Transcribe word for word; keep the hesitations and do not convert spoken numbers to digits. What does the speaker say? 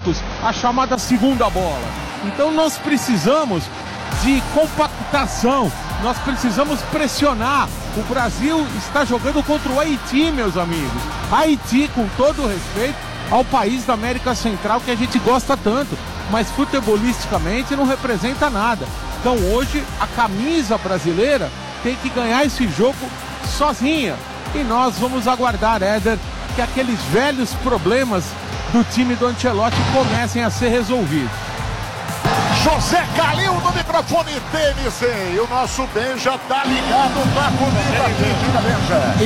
minutos, a chamada segunda bola. Então nós precisamos de compactação, nós precisamos pressionar. O Brasil está jogando contra o Haiti, meus amigos. Haiti, com todo o respeito ao país da América Central que a gente gosta tanto, mas futebolisticamente não representa nada. Então hoje a camisa brasileira tem que ganhar esse jogo sozinha. E nós vamos aguardar, Éder, que aqueles velhos problemas do time do Ancelotti comecem a ser resolvidos. José Calil no microfone T N C. E o nosso Benja tá ligado na comida aqui, Benja.